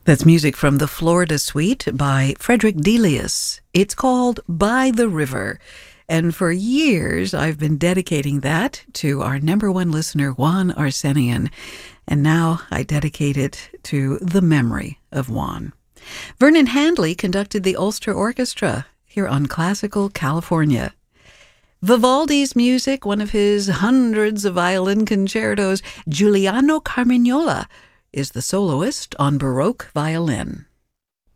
That's music from the Florida Suite by Frederick Delius. It's called By the River. And for years, I've been dedicating that to our number one listener, Juan Arsenian. And now I dedicate it to the memory of Juan. Vernon Handley conducted the Ulster Orchestra here on Classical California. Vivaldi's music, one of his hundreds of violin concertos, Giuliano Carmignola, is the soloist on Baroque violin.